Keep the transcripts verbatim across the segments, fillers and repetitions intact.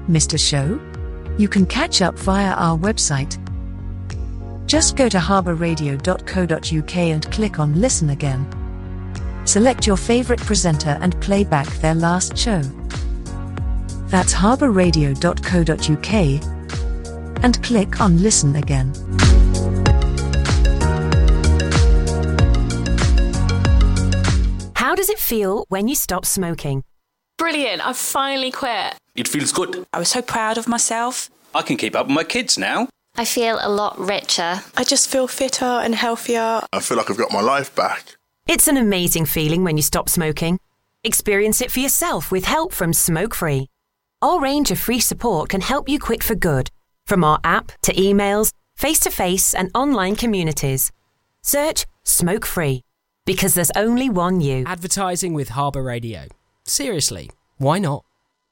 Missed a show? You can catch up via our website. Just go to harbour radio dot co dot uk and click on Listen Again. Select your favourite presenter and play back their last show. That's harbour radio dot co dot uk and click on Listen Again. How does it feel when you stop smoking? Brilliant, I've finally quit. It feels good. I was so proud of myself. I can keep up with my kids now. I feel a lot richer. I just feel fitter and healthier. I feel like I've got my life back. It's an amazing feeling when you stop smoking. Experience it for yourself with help from Smoke Free. Our range of free support can help you quit for good, from our app to emails, face-to-face and online communities. Search Smoke Free, because there's only one you. Advertising with Harbour Radio. Seriously, why not?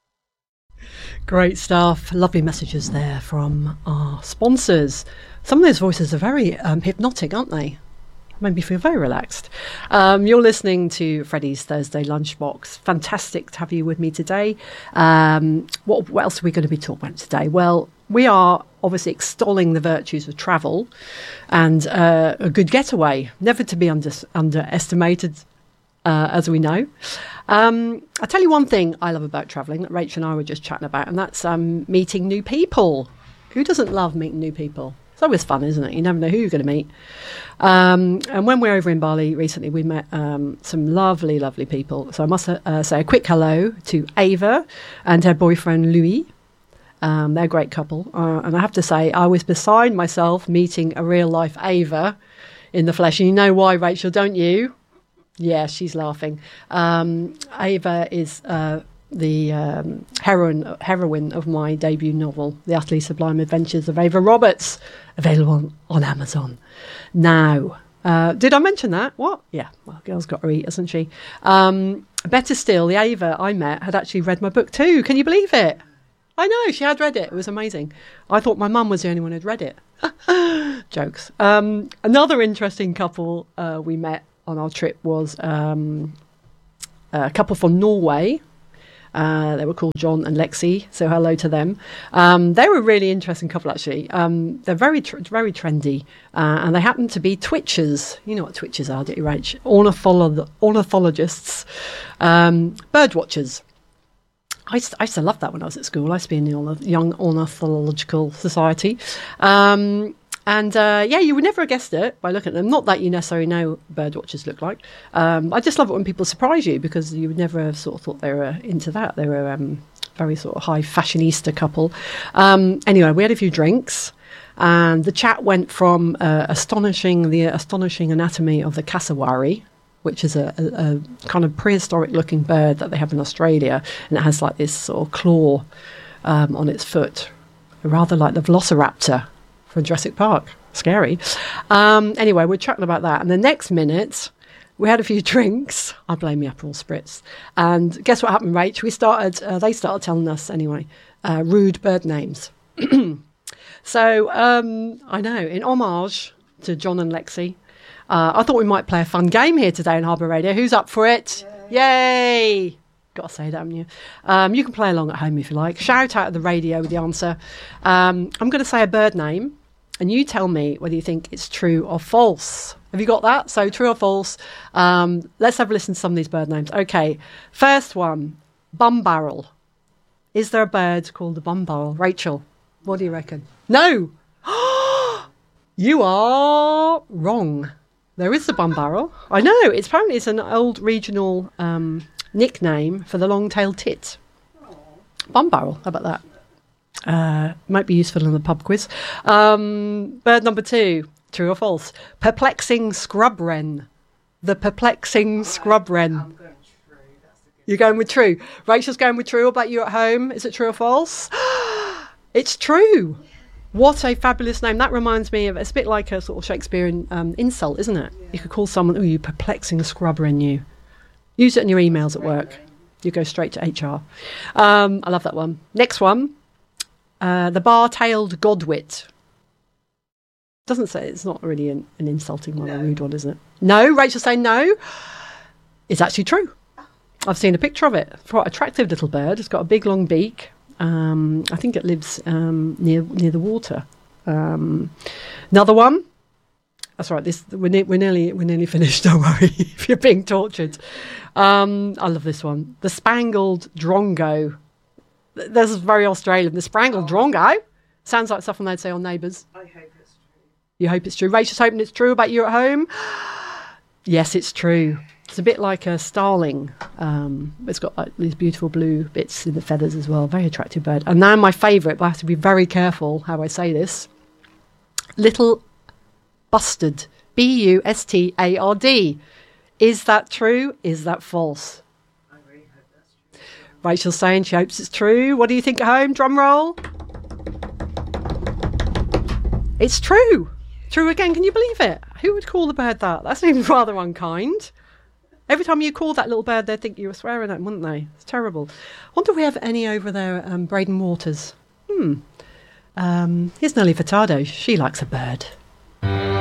Great stuff. Lovely messages there from our sponsors. Some of those voices are very um, hypnotic, aren't they? Made me feel very relaxed. Um, you're listening to Freddie's Thursday Lunchbox. Fantastic to have you with me today. Um, what, what else are we going to be talking about today? Well, we are obviously extolling the virtues of travel and uh, a good getaway, never to be under, underestimated, uh, as we know. Um, I'll tell you one thing I love about travelling that Rachel and I were just chatting about, and that's um, meeting new people. Who doesn't love meeting new people? It's always fun, isn't it? You never know who you're going to meet. Um, and when we were over in Bali recently, we met um, some lovely, lovely people. So I must uh, say a quick hello to Ava and her boyfriend, Louis. Um, they're a great couple. Uh, and I have to say, I was beside myself meeting a real-life Ava in the flesh. And you know why, Rachel, don't you? Yeah, she's laughing. Um, Ava is... Uh, the um, heroine, heroine of my debut novel, The Utterly Sublime Adventures of Ava Roberts, available on Amazon now. Uh, did I mention that? What? Yeah, well, girl's got to eat, hasn't she? Um, better still, the Ava I met had actually read my book too. Can you believe it? I know, she had read it. It was amazing. I thought my mum was the only one who'd read it. Jokes. Um, another interesting couple uh, we met on our trip was um, a couple from Norway. Uh, they were called John and Lexi, so hello to them. Um, they were a really interesting couple, actually. Um, they're very, tr- very trendy, uh, and they happen to be twitchers. You know what twitchers are, don't you, Rach? Ornitholo- ornithologists, um, bird watchers. I used, to, I used to love that when I was at school. I used to be in the ornith- Young Ornithological Society. Um, And, uh, yeah, you would never have guessed it by looking at them. Not that you necessarily know bird watchers look like. Um, I just love it when people surprise you, because you would never have sort of thought they were into that. They were um, very sort of high fashionista couple. Um, anyway, we had a few drinks, and the chat went from uh, astonishing the astonishing anatomy of the cassowary, which is a, a, a kind of prehistoric looking bird that they have in Australia, and it has like this sort of claw um, on its foot, rather like the velociraptor from Jurassic Park. Scary. Um, anyway, we're chatting about that. And the next minute, we had a few drinks. I blame the Aperol Spritz. And guess what happened, Rach? We started, uh, they started telling us, anyway, uh, rude bird names. So, um, I know, in homage to John and Lexi, uh, I thought we might play a fun game here today on Harbour Radio. Who's up for it? Yay! Yay! Got to say that, haven't you? Um, you can play along at home if you like. Shout out at the radio with the answer. Um, I'm going to say a bird name, and you tell me whether you think it's true or false. Have you got that? So true or false? Um, let's have a listen to some of these bird names. Okay, first one, bum barrel. Is there a bird called the bum barrel? Rachel, what do you reckon? No! You are wrong. There is the bum barrel. I know. It's apparently it's an old regional um, nickname for the long-tailed tit. Bum barrel. How about that? Uh, might be useful in the pub quiz. Um, bird number two. True or false? Perplexing scrub wren. The perplexing scrub wren. I'm going true. That's a good You're going with true. Rachel's going with true. What about you at home? Is it true or false? It's true. What a fabulous name. That reminds me of, it's a bit like a sort of Shakespearean um, insult, isn't it? Yeah. You could call someone, oh, you perplexing scrub wren, you. Use it in your emails at work. You go straight to H R. Um, I love that one. Next one. Uh, the bar-tailed godwit. Doesn't say, it's not really an, an insulting one, no. A rude one, isn't it? No, Rachel's saying no. It's actually true. I've seen a picture of it. It's quite an attractive little bird. It's got a big long beak, Um, I think it lives um, near near the water. Um, another one. That's right. This we're, ne- we're nearly we're nearly finished. Don't worry if you're being tortured. Um, I love this one. The spangled drongo. This is very Australian. The spangled oh. drongo sounds like something they'd say on Neighbours. I hope it's true. You hope it's true. Rachel's hoping it's true about you at home. Yes, it's true. It's a bit like a starling. Um, it's got like these beautiful blue bits in the feathers as well. Very attractive bird. And now my favourite, but I have to be very careful how I say this. Little bustard. B U S T A R D. Is that true? Is that false? I really hope that's true. Rachel's saying she hopes it's true. What do you think at home? Drum roll. It's true. True again. Can you believe it? Who would call the bird that? That seems rather unkind. Every time you call that little bird, they'd think you were swearing at them, wouldn't they? It's terrible. I wonder if we have any over there at um, Braden Waters. Hmm. Um, here's Nelly Furtado. She likes a bird.